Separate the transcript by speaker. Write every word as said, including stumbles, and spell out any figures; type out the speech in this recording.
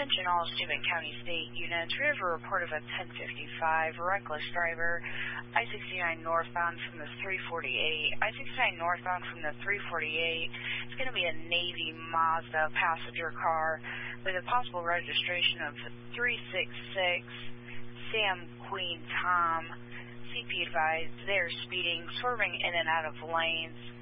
Speaker 1: Attention all Steuben County State units. We have a report of a ten fifty-five reckless driver, I sixty-nine northbound from the three forty-eight. I sixty-nine northbound from the three forty-eight. It's going to be a Navy Mazda passenger car with a possible registration of three six six Sam Queen Tom. C P advised they are speeding, swerving in and out of lanes.